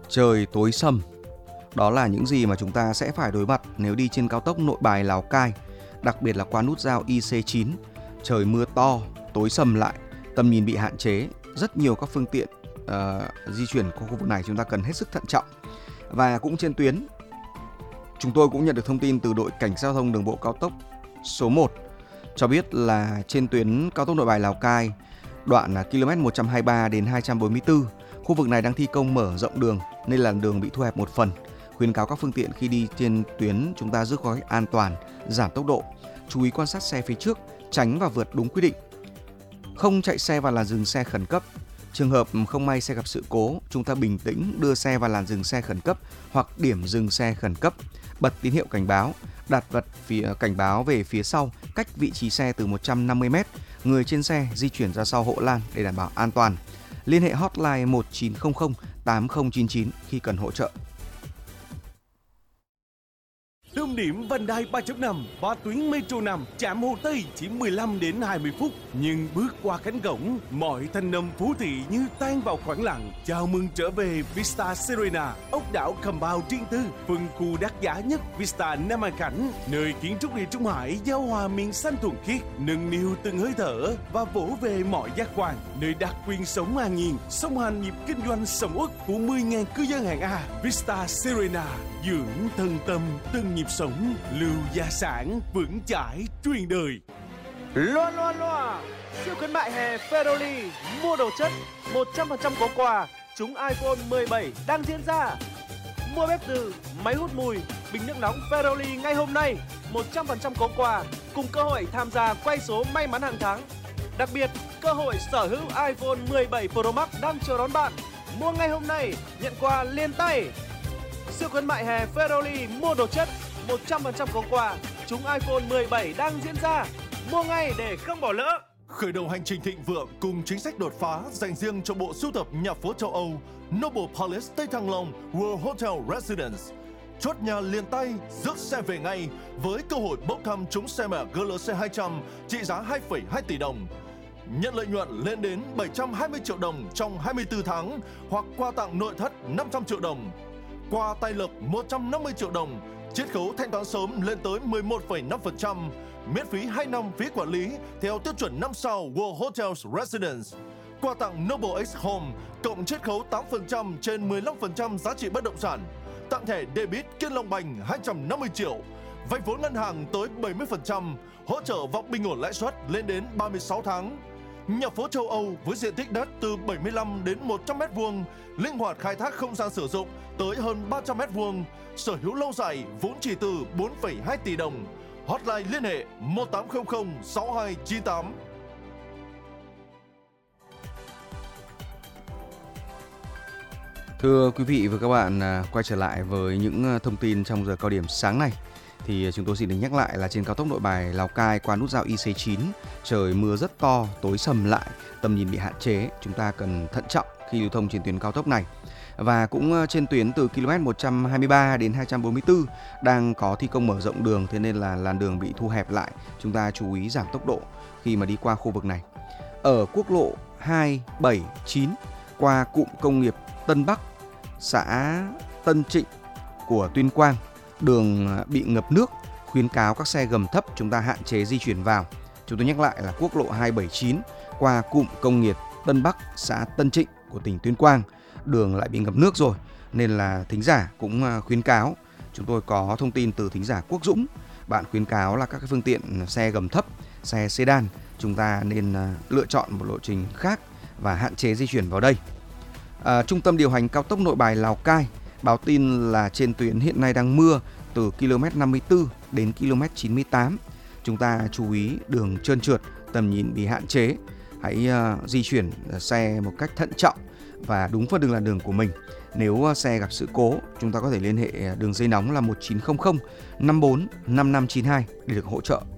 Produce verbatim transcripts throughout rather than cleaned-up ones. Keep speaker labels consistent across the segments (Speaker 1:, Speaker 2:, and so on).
Speaker 1: trời tối sầm. Đó là những gì mà chúng ta sẽ phải đối mặt nếu đi trên cao tốc Nội Bài Lào Cai, đặc biệt là qua nút giao I C chín. Trời mưa to, tối sầm lại, tầm nhìn bị hạn chế, rất nhiều các phương tiện uh, di chuyển qua khu vực này chúng ta cần hết sức thận trọng. Và cũng trên tuyến, chúng tôi cũng nhận được thông tin từ đội cảnh sát giao thông đường bộ cao tốc số một cho biết là trên tuyến cao tốc Nội Bài Lào Cai, đoạn km một trăm hai mươi ba đến hai trăm bốn mươi tư, khu vực này đang thi công mở rộng đường nên là đường bị thu hẹp một phần. Khuyến cáo các phương tiện khi đi trên tuyến chúng ta giữ khoảng cách an toàn, giảm tốc độ, chú ý quan sát xe phía trước, tránh và vượt đúng quy định. Không chạy xe vào làn dừng xe khẩn cấp. Trường hợp không may xe gặp sự cố, chúng ta bình tĩnh đưa xe vào làn dừng xe khẩn cấp hoặc điểm dừng xe khẩn cấp, bật tín hiệu cảnh báo, đặt vật phía cảnh báo về phía sau, cách vị trí xe từ một trăm năm mươi mét, người trên xe di chuyển ra sau hộ lan để đảm bảo an toàn. Liên hệ hotline một chín không không tám không chín chín khi cần hỗ trợ.
Speaker 2: Tâm điểm vành đai ba chấm năm và tuyến Metro năm chạm Hồ Tây chỉ mười lăm đến hai mươi phút, nhưng bước qua cánh cổng, mọi thanh âm phố thị như tan vào khoảng lặng. Chào mừng trở về Vista Serena, ốc đảo compound riêng tư, phân khu đắt giá nhất Vista Nam An Khánh, nơi kiến trúc địa Trung Hải giao hòa miền xanh thuần khiết, nâng niu từng hơi thở và vỗ về mọi giác quan, nơi đặc quyền sống an nhiên, song hành nhịp kinh doanh sầm uất của mười nghìn cư dân hạng A. Vista Serena dưỡng thân tâm từng nhịp sống, lưu gia sản vững chãi truyền đời.
Speaker 3: Loa loa loa, siêu khuyến mại hè Ferroli mua đồ chất một trăm phần trăm có quà trúng iPhone mười bảy đang diễn ra. Mua bếp từ, máy hút mùi, bình nước nóng Ferroli ngay hôm nay, một trăm phần trăm có quà cùng cơ hội tham gia quay số may mắn hàng tháng. Đặc biệt, cơ hội sở hữu iPhone mười bảy Pro Max đang chờ đón bạn. Mua ngay hôm nay, nhận quà liền tay. Siêu khuyến mại hè Ferroli mua đồ chất một trăm phần trăm có quà trúng iPhone mười bảy đang diễn ra. Mua ngay để không bỏ lỡ.
Speaker 4: Khởi đầu hành trình thịnh vượng cùng chính sách đột phá dành riêng cho bộ sưu tập nhà phố châu Âu Noble Palace Tây Thăng Long World Hotel Residence. Chốt nhà liền tay, rước xe về ngay với cơ hội bốc thăm trúng xe mẹ G L C hai trăm trị giá hai phẩy hai tỷ đồng. Nhận lợi nhuận lên đến bảy trăm hai mươi triệu đồng trong hai mươi tư tháng hoặc quà tặng nội thất năm trăm triệu đồng. Quà tay lực một trăm năm mươi triệu đồng, chiết khấu thanh toán sớm lên tới mười một phẩy năm phần trăm, miễn phí hai năm phí quản lý theo tiêu chuẩn năm sao World Hotels Residence. Quà tặng Noble X Home cộng chiết khấu tám phần trăm trên mười lăm phần trăm giá trị bất động sản. Tặng thẻ debit Kiên Long Bành hai trăm năm mươi triệu, vay vốn ngân hàng tới bảy mươi phần trăm, hỗ trợ vòng bình ổn lãi suất lên đến ba mươi sáu tháng. Nhà phố châu Âu với diện tích đất từ bảy mươi lăm đến một trăm mét vuông, linh hoạt khai thác không gian sử dụng tới hơn ba trăm mét vuông, sở hữu lâu dài vốn chỉ từ bốn phẩy hai tỷ đồng. Hotline liên hệ một tám không không sáu hai chín tám.
Speaker 1: Thưa quý vị và các bạn, quay trở lại với những thông tin trong giờ cao điểm sáng này. Thì chúng tôi xin được nhắc lại là trên cao tốc Nội Bài Lào Cai qua nút giao I C chín, trời mưa rất to, tối sầm lại, tầm nhìn bị hạn chế, chúng ta cần thận trọng khi lưu thông trên tuyến cao tốc này. Và cũng trên tuyến từ km một trăm hai mươi ba đến hai trăm bốn mươi tư đang có thi công mở rộng đường, thế nên là làn đường bị thu hẹp lại, chúng ta chú ý giảm tốc độ khi mà đi qua khu vực này. Ở quốc lộ hai bảy chín qua cụm công nghiệp Tân Bắc, xã Tân Trịnh của Tuyên Quang, đường bị ngập nước, khuyến cáo các xe gầm thấp chúng ta hạn chế di chuyển vào. Chúng tôi nhắc lại là quốc lộ hai bảy chín qua cụm công nghiệp Tân Bắc, xã Tân Trịnh của tỉnh Tuyên Quang, đường lại bị ngập nước rồi, nên là thính giả cũng khuyến cáo. Chúng tôi có thông tin từ thính giả Quốc Dũng, bạn khuyến cáo là các cái phương tiện xe gầm thấp, xe sedan chúng ta nên lựa chọn một lộ trình khác và hạn chế di chuyển vào đây. À, Trung tâm điều hành cao tốc Nội Bài Lào Cai báo tin là trên tuyến hiện nay đang mưa từ km năm mươi tư đến km chín mươi tám. Chúng ta chú ý đường trơn trượt, tầm nhìn bị hạn chế. Hãy uh, di chuyển xe một cách thận trọng và đúng vào đường làn đường của mình. Nếu uh, xe gặp sự cố, chúng ta có thể liên hệ đường dây nóng là một chín không không năm bốn năm năm chín hai để được hỗ trợ.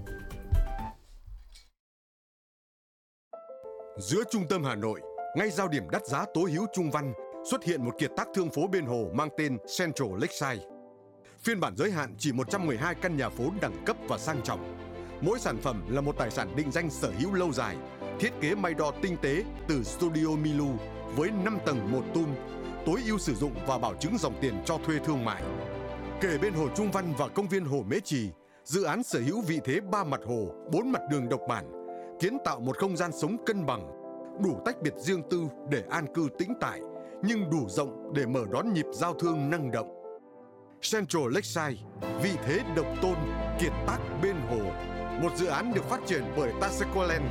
Speaker 5: Giữa trung tâm Hà Nội, ngay giao điểm đắt giá tố hữu Trung Văn, xuất hiện một kiệt tác thương phố bên hồ mang tên Central Lakeside. Phiên bản giới hạn chỉ một trăm mười hai căn nhà phố đẳng cấp và sang trọng. Mỗi sản phẩm là một tài sản định danh sở hữu lâu dài, thiết kế may đo tinh tế từ Studio Milu với năm tầng một tum, tối ưu sử dụng và bảo chứng dòng tiền cho thuê thương mại. Kề bên Hồ Trung Văn và công viên Hồ Mễ Trì, dự án sở hữu vị thế ba mặt hồ, bốn mặt đường độc bản, kiến tạo một không gian sống cân bằng, đủ tách biệt riêng tư để an cư tĩnh tại, nhưng đủ rộng để mở đón nhịp giao thương năng động. Central Lakeside, vị thế độc tôn, kiệt tác bên hồ, một dự án được phát triển bởi Tasequaland.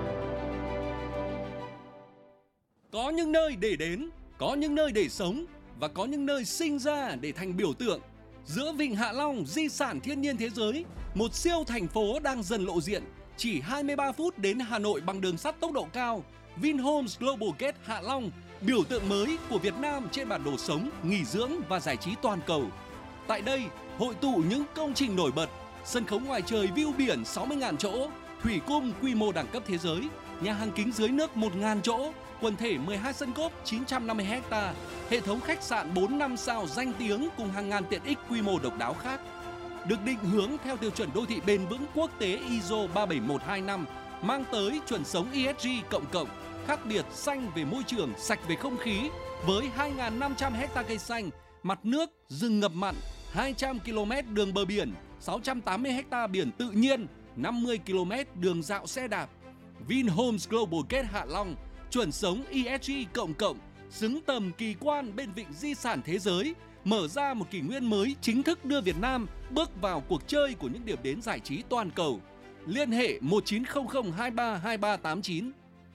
Speaker 6: Có những nơi để đến, có những nơi để sống và có những nơi sinh ra để thành biểu tượng. Giữa Vịnh Hạ Long, di sản thiên nhiên thế giới, một siêu thành phố đang dần lộ diện. Chỉ hai mươi ba phút đến Hà Nội bằng đường sắt tốc độ cao, Vinhomes Global Gate Hạ Long, biểu tượng mới của Việt Nam trên bản đồ sống, nghỉ dưỡng và giải trí toàn cầu. Tại đây, hội tụ những công trình nổi bật, sân khấu ngoài trời view biển sáu mươi nghìn chỗ, thủy cung quy mô đẳng cấp thế giới, nhà hàng kính dưới nước một nghìn chỗ, quần thể mười hai sân golf chín trăm năm mươi héc ta, hệ thống khách sạn bốn năm sao danh tiếng cùng hàng ngàn tiện ích quy mô độc đáo khác. Được định hướng theo tiêu chuẩn đô thị bền vững quốc tế i ét o ba bảy một hai năm, mang tới chuẩn sống e ét giê cộng cộng, khác biệt xanh về môi trường, sạch về không khí, với hai nghìn năm trăm héc ta cây xanh, mặt nước, rừng ngập mặn, hai trăm ki lô mét đường bờ biển, sáu trăm tám mươi héc ta biển tự nhiên, năm mươi ki lô mét đường dạo xe đạp. Vinhomes Global Gate Hạ Long, chuẩn sống e ét giê cộng cộng, xứng tầm kỳ quan bên vịnh di sản thế giới, mở ra một kỷ nguyên mới chính thức đưa Việt Nam bước vào cuộc chơi của những điểm đến giải trí toàn cầu. Liên hệ một chín không không hai ba hai ba tám chín.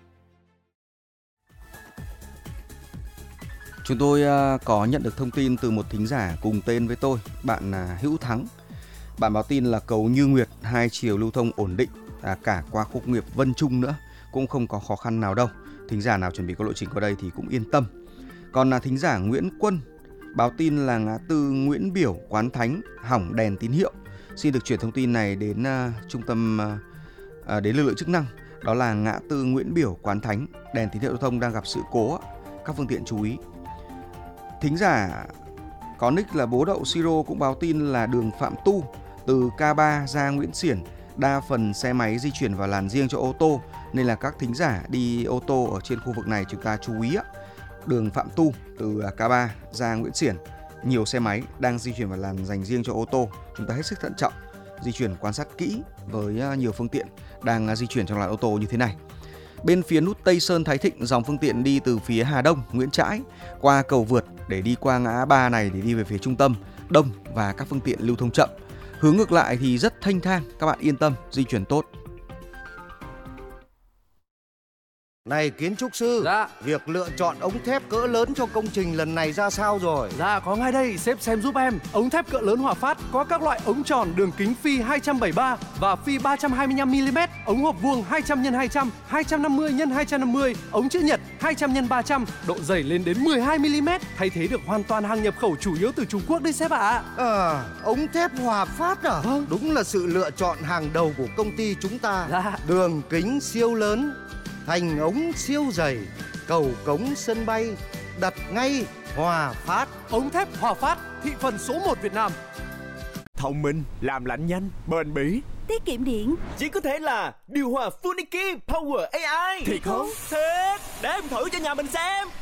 Speaker 1: Chúng tôi uh, có nhận được thông tin từ một thính giả cùng tên với tôi, bạn uh, Hữu Thắng. Bạn báo tin là cầu Như Nguyệt hai chiều lưu thông ổn định, à, cả qua khu công nghiệp Vân Trung nữa, cũng không có khó khăn nào đâu. Thính giả nào chuẩn bị có lộ trình qua đây thì cũng yên tâm. Còn là thính giả Nguyễn Quân báo tin là ngã tư Nguyễn Biểu, Quán Thánh hỏng đèn tín hiệu. Xin được chuyển thông tin này đến uh, trung tâm uh, uh, đến lực lượng chức năng. Đó là ngã tư Nguyễn Biểu, Quán Thánh, đèn tín hiệu giao thông đang gặp sự cố, các phương tiện chú ý. Thính giả có nick là Bố Đậu Siro cũng báo tin là đường Phạm Tu từ K ba ra Nguyễn Xiển, đa phần xe máy di chuyển vào làn riêng cho ô tô, nên là các thính giả đi ô tô ở trên khu vực này chúng ta chú ý. Đường Phạm Tu từ K ba ra Nguyễn Xiển, nhiều xe máy đang di chuyển vào làn dành riêng cho ô tô, chúng ta hết sức thận trọng, di chuyển quan sát kỹ với nhiều phương tiện đang di chuyển trong làn ô tô như thế này. Bên phía nút Tây Sơn Thái Thịnh, dòng phương tiện đi từ phía Hà Đông, Nguyễn Trãi qua cầu vượt để đi qua ngã ba này để đi về phía trung tâm, đông và các phương tiện lưu thông chậm. Hướng ngược lại thì rất thanh thang, các bạn yên tâm, di chuyển tốt.
Speaker 7: Này kiến trúc sư,
Speaker 3: Dạ.
Speaker 7: việc lựa chọn ống thép cỡ lớn cho công trình lần này ra sao rồi?
Speaker 3: Dạ có ngay đây, sếp xem giúp em. Ống thép cỡ lớn Hòa Phát có các loại ống tròn đường kính phi hai trăm bảy mươi ba và phi ba trăm hai mươi lăm mi li mét, ống hộp vuông hai trăm nhân hai trăm, hai trăm năm mươi nhân hai trăm năm mươi, ống chữ nhật hai trăm nhân ba trăm, độ dày lên đến mười hai mi li mét, thay thế được hoàn toàn hàng nhập khẩu chủ yếu từ Trung Quốc đấy sếp ạ. À.
Speaker 7: À, ống thép Hòa Phát à?
Speaker 3: Vâng.
Speaker 7: Đúng là sự lựa chọn hàng đầu của công ty chúng ta.
Speaker 3: Dạ.
Speaker 7: Đường kính siêu lớn, thành ống siêu dày, cầu cống sân bay, đặt ngay Hòa Phát.
Speaker 3: Ống thép Hòa Phát, thị phần số một Việt Nam.
Speaker 8: Thông minh, làm lạnh nhanh, bền bỉ,
Speaker 9: tiết kiệm điện.
Speaker 8: chỉ có thể là điều hòa Funiki Power a i.
Speaker 3: Thiệt không?
Speaker 8: Thiệt, để em thử cho nhà mình xem.